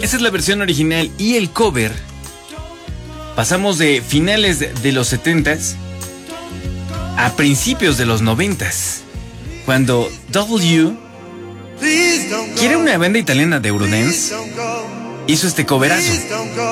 Esa es la versión original y el cover. Pasamos de finales de los 70s a principios de los 90s, cuando W, que era una banda italiana de Eurodance, hizo este coverazo.